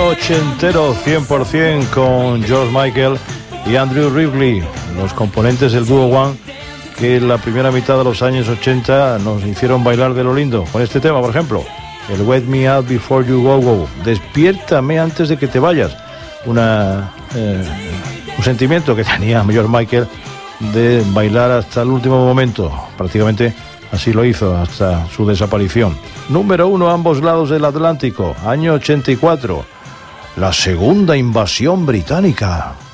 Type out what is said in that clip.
ochentero 100% con George Michael y Andrew Ridgeley, los componentes del dúo One, que en la primera mitad de los años 80 nos hicieron bailar de lo lindo. Con este tema, por ejemplo, el Wake Me Up Before You Go Go, despiértame antes de que te vayas. Un sentimiento que tenía George Michael de bailar hasta el último momento. Prácticamente así lo hizo hasta su desaparición. Número 1 a ambos lados del Atlántico, año 84. La segunda invasión británica.